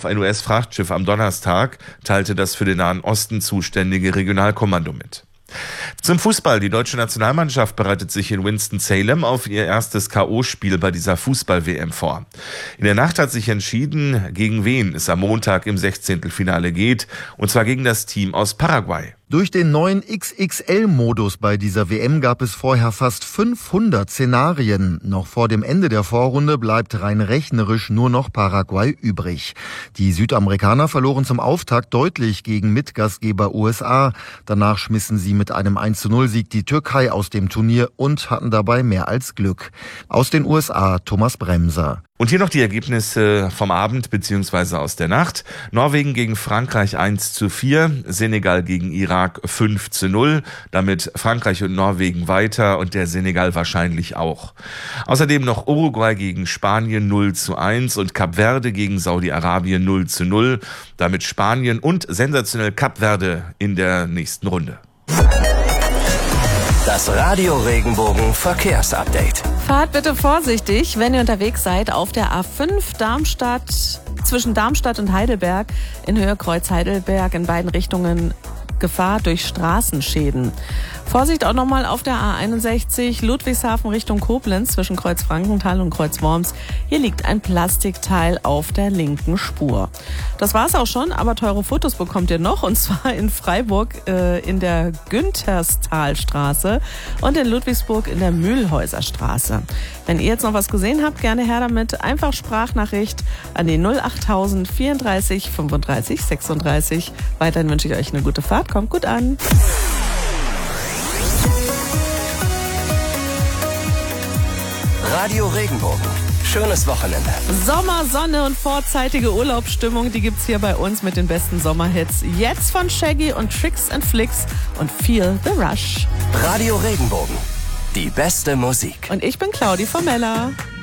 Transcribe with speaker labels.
Speaker 1: auf ein US-Frachtschiff am Donnerstag, teilte das für den Nahen Osten zuständige Regionalkommando mit. Zum Fußball. Die deutsche Nationalmannschaft bereitet sich in Winston-Salem auf ihr erstes K.O.-Spiel bei dieser Fußball-WM vor. In der Nacht hat sich entschieden, gegen wen es am Montag im 16. geht, und zwar gegen das Team aus Paraguay.
Speaker 2: Durch den neuen XXL-Modus bei dieser WM gab es vorher fast 500 Szenarien. Noch vor dem Ende der Vorrunde bleibt rein rechnerisch nur noch Paraguay übrig. Die Südamerikaner verloren zum Auftakt deutlich gegen Mitgastgeber USA. Danach schmissen sie mit einem 1:0-Sieg die Türkei aus dem Turnier und hatten dabei mehr als Glück. Aus den USA Thomas Bremser.
Speaker 1: Und hier noch die Ergebnisse vom Abend bzw. aus der Nacht. Norwegen gegen Frankreich 1:4, Senegal gegen Irak 5:0. Damit Frankreich und Norwegen weiter und der Senegal wahrscheinlich auch. Außerdem noch Uruguay gegen Spanien 0:1 und Kap Verde gegen Saudi-Arabien 0:0. Damit Spanien und sensationell Kap Verde in der nächsten Runde.
Speaker 3: Das Radio Regenbogen Verkehrsupdate.
Speaker 4: Fahrt bitte vorsichtig, wenn ihr unterwegs seid auf der A5 zwischen Darmstadt und Heidelberg in Höhe Kreuz Heidelberg in beiden Richtungen Gefahr durch Straßenschäden. Vorsicht auch nochmal auf der A61 Ludwigshafen Richtung Koblenz zwischen Kreuz Frankenthal und Kreuz Worms. Hier liegt ein Plastikteil auf der linken Spur. Das war's auch schon, aber teure Fotos bekommt ihr noch, und zwar in Freiburg in der Günterstalstraße und in Ludwigsburg in der Mühlhäuser Straße. Wenn ihr jetzt noch was gesehen habt, gerne her damit. Einfach Sprachnachricht an die 08000 34 35 36. Weiterhin wünsche ich euch eine gute Fahrt. Kommt gut an.
Speaker 3: Radio Regenbogen. Schönes Wochenende.
Speaker 4: Sommer, Sonne und vorzeitige Urlaubsstimmung, die gibt's hier bei uns mit den besten Sommerhits. Jetzt von Shaggy und Tricks and Flicks und Feel the Rush.
Speaker 3: Radio Regenbogen. Die beste Musik.
Speaker 4: Und ich bin Claudi Formella.